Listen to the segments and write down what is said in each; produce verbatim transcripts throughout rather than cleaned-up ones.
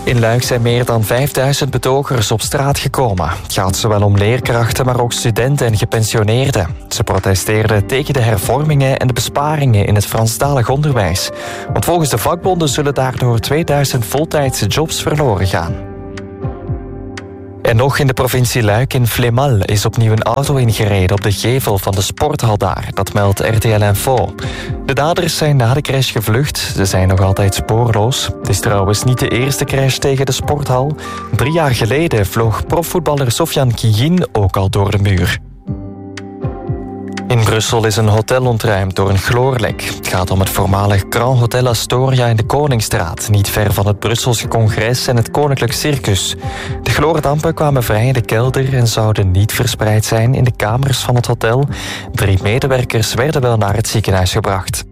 In Luik zijn meer dan vijfduizend betogers op straat gekomen. Het gaat zowel om leerkrachten, maar ook studenten en gepensioneerden. Ze protesteerden tegen de hervormingen en de besparingen in het Franstalig onderwijs. Want volgens de vakbonden zullen daardoor tweeduizend voltijdse jobs verloren gaan. En nog in de provincie Luik in Flemal is opnieuw een auto ingereden op de gevel van de sporthal daar. Dat meldt R T L Info. De daders zijn na de crash gevlucht. Ze zijn nog altijd spoorloos. Het is trouwens niet de eerste crash tegen de sporthal. Drie jaar geleden vloog profvoetballer Sofian Kigin ook al door de muur. In Brussel is een hotel ontruimd door een chloorlek. Het gaat om het voormalig Grand Hotel Astoria in de Koningsstraat, niet ver van het Brusselse Congres en het Koninklijk Circus. De chloordampen kwamen vrij in de kelder en zouden niet verspreid zijn in de kamers van het hotel. Drie medewerkers werden wel naar het ziekenhuis gebracht.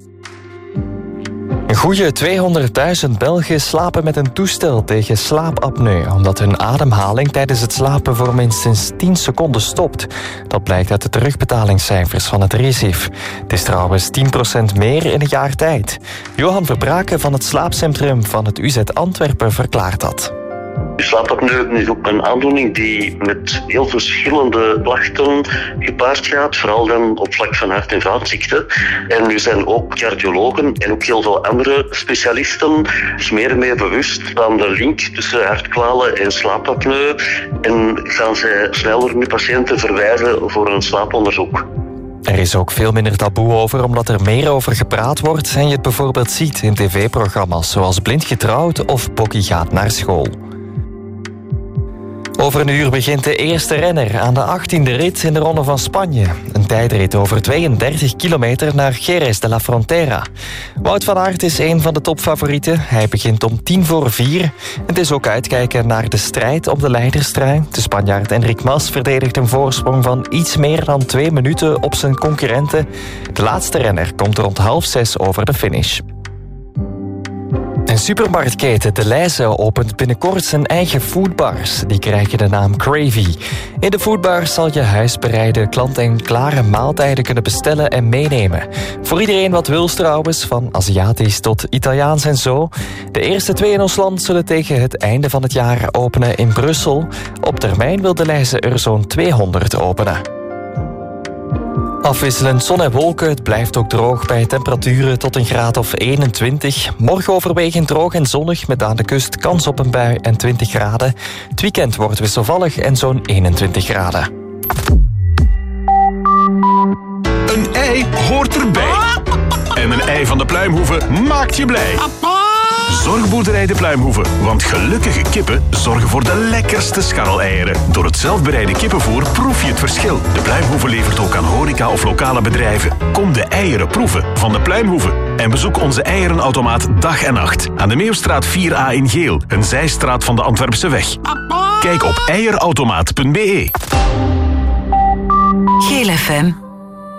Een goede tweehonderdduizend Belgen slapen met een toestel tegen slaapapneu, omdat hun ademhaling tijdens het slapen voor minstens tien seconden stopt. Dat blijkt uit de terugbetalingscijfers van het R I S I F. Het is trouwens tien procent meer in een jaar tijd. Johan Verbraken van het slaapcentrum van het U Z Antwerpen verklaart dat. Slaapapneu is ook een aandoening die met heel verschillende klachten gepaard gaat, vooral dan op vlak van hart- en vaatziekten. En nu zijn ook cardiologen en ook heel veel andere specialisten zich meer en meer bewust van de link tussen hartkwalen en slaapapneu en gaan zij sneller nu patiënten verwijzen voor een slaaponderzoek. Er is ook veel minder taboe over, omdat er meer over gepraat wordt en je het bijvoorbeeld ziet in tv-programma's zoals Blind Getrouwd of Bokkie gaat naar school. Over een uur begint de eerste renner aan de achttiende rit in de Ronde van Spanje. Een tijdrit over tweeëndertig kilometer naar Jerez de la Frontera. Wout van Aert is een van de topfavorieten. Hij begint om tien voor vier. Het is ook uitkijken naar de strijd op de leiderstrui. De Spanjaard Enric Mas verdedigt een voorsprong van iets meer dan twee minuten op zijn concurrenten. De laatste renner komt rond half zes over de finish. Een supermarktketen Delhaize opent binnenkort zijn eigen foodbars. Die krijgen de naam Cravy. In de foodbars zal je huisbereide klant-en-klare maaltijden kunnen bestellen en meenemen. Voor iedereen wat wil trouwens, van Aziatisch tot Italiaans en zo. De eerste twee in ons land zullen tegen het einde van het jaar openen in Brussel. Op termijn wil Delhaize er zo'n tweehonderd openen. Afwisselend zon en wolken, het blijft ook droog bij temperaturen tot een graad of eenentwintig. Morgen overwegend droog en zonnig met aan de kust kans op een bui en twintig graden. Het weekend wordt wisselvallig en zo'n eenentwintig graden. Een ei hoort erbij. En een ei van de Pluimhoeve maakt je blij. Zorgboerderij de Pluimhoeve, want gelukkige kippen zorgen voor de lekkerste scharreleieren. Door het zelfbereide kippenvoer proef je het verschil. De Pluimhoeve levert ook aan horeca of lokale bedrijven. Kom de eieren proeven van de Pluimhoeve. En bezoek onze eierenautomaat dag en nacht. Aan de Meeuwstraat vier A in Geel, een zijstraat van de Antwerpse weg. Kijk op eierautomaat punt be. Geel F M.